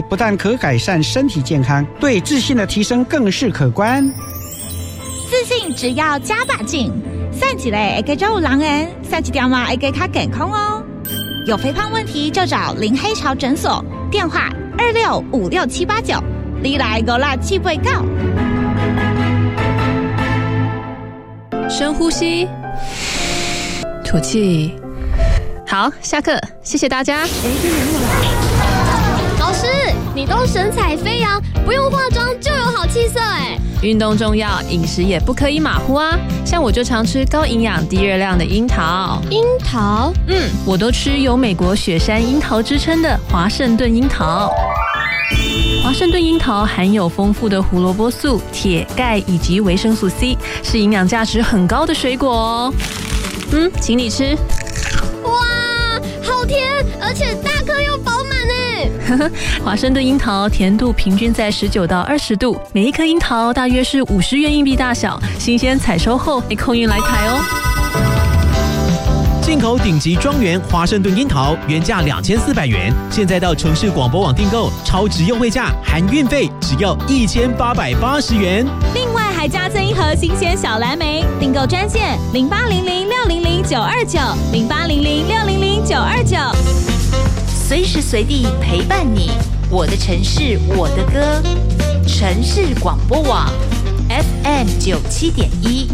不但可改善身体健康，对自信的提升更是可观。 自信只要加把劲，散一个会给有人缘，散一条嘛会给较健康哦。有肥胖问题就找林黑潮诊所，电话26568789，你来56789。 深呼吸，吐气。好，下课，谢谢大家。 老师，你都神采飞扬，不用化妆就有好气色哎。 运动重要，饮食也不可以马虎啊。像我就常吃高营养低热量的樱桃。 樱桃？ 我都吃有美国雪山樱桃之称的华盛顿樱桃。华盛顿樱桃含有丰富的胡萝卜素、铁、钙以及维生素 C， 是营养价值很高的水果哦。请你吃。 哇，好甜，而且大颗又饱满哎。 华盛顿樱桃甜度平均在19到20度，每一颗樱桃大约是50元硬币大小，新鲜采收后空运来台哦。 进口顶级庄园华盛顿樱桃，原价2400元，现在到城市广播网订购，超值优惠价，含运费只要1880元。 另外还加赠一盒新鲜小蓝莓，订购专线0800600929，0800600929， 随时随地陪伴你。我的城市，我的歌，城市广播网 FM97.1。